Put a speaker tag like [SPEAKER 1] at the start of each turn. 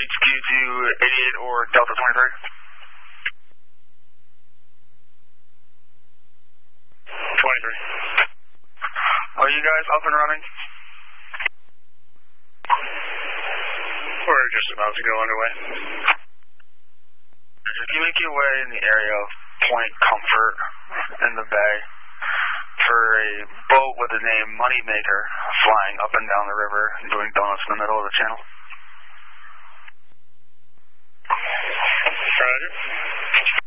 [SPEAKER 1] HQ to 88 or Delta 23. 23. Are you guys up and running?
[SPEAKER 2] We're just about to go underway.
[SPEAKER 1] If you make your way in the area of Point Comfort in the bay for a boat with the name Moneymaker flying up and down the river and doing donuts in the middle of the channel.